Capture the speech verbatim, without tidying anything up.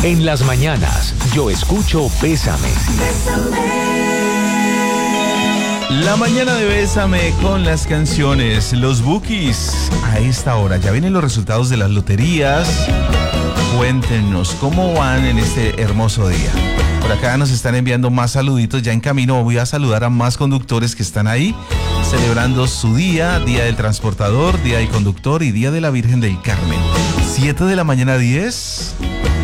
En las mañanas, yo escucho Bésame. La mañana de Bésame con las canciones, los Bookies. A esta hora ya vienen los resultados de las loterías. Cuéntenos cómo van en este hermoso día. Por acá nos están enviando más saluditos. Ya en camino voy a saludar a más conductores que están ahí celebrando su día, Día del Transportador, Día del Conductor y Día de la Virgen del Carmen. siete de la mañana, diez.